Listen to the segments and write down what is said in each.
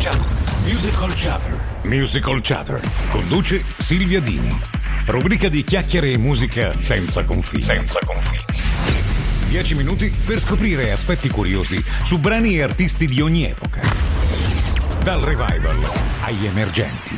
Musical Chatter. Conduce Silvia Dini. Rubrica di chiacchiere e musica senza confini. 10 minuti per scoprire aspetti curiosi su brani e artisti di ogni epoca. Dal revival agli emergenti.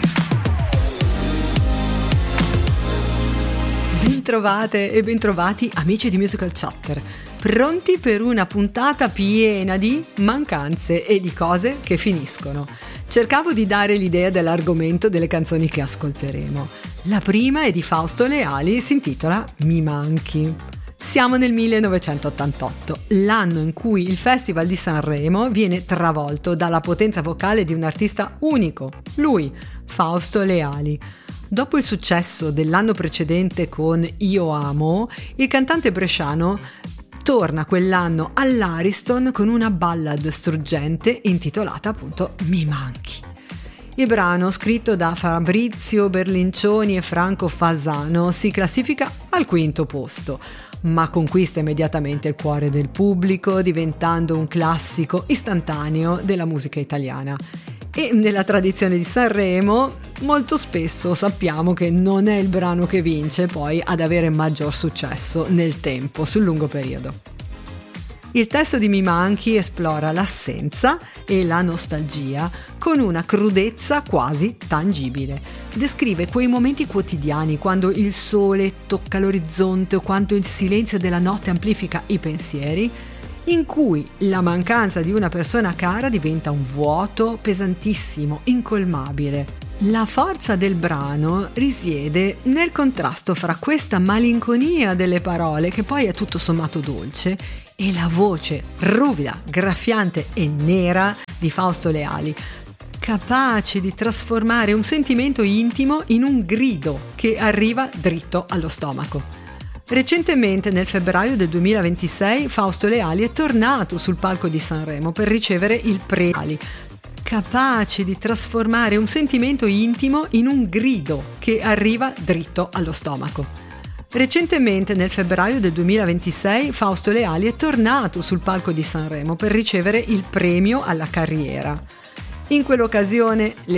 Bentrovate e bentrovati amici di Musical Chatter, pronti per una puntata piena di mancanze e di cose che finiscono. Cercavo di dare l'idea dell'argomento delle canzoni che ascolteremo. La prima è di Fausto Leali e si intitola Mi manchi. Siamo nel 1988, l'anno in cui il Festival di Sanremo viene travolto dalla potenza vocale di un artista unico, lui, Fausto Leali. Dopo il successo dell'anno precedente con Io amo, il cantante bresciano torna quell'anno all'Ariston con una ballad struggente intitolata appunto Mi manchi. Il brano, scritto da Fabrizio Berlincioni e Franco Fasano, si classifica al quinto posto, ma conquista immediatamente il cuore del pubblico, diventando un classico istantaneo della musica italiana. E nella tradizione di Sanremo, molto spesso sappiamo che non è il brano che vince poi ad avere maggior successo nel tempo, sul lungo periodo. Il testo di Mi manchi esplora l'assenza e la nostalgia con una crudezza quasi tangibile. Descrive quei momenti quotidiani quando il sole tocca l'orizzonte o quando il silenzio della notte amplifica i pensieri, in cui la mancanza di una persona cara diventa un vuoto pesantissimo, incolmabile. La forza del brano risiede nel contrasto fra questa malinconia delle parole, che poi è tutto sommato dolce, e la voce ruvida, graffiante e nera di Fausto Leali, capace di trasformare un sentimento intimo in un grido che arriva dritto allo stomaco. Recentemente, nel febbraio del 2026, Fausto Leali è tornato sul palco di Sanremo per ricevere il premio, capace di trasformare un sentimento intimo in un grido che arriva dritto allo stomaco. Recentemente, nel febbraio del 2026, Fausto Leali è tornato sul palco di Sanremo per ricevere il premio alla carriera. In quell'occasione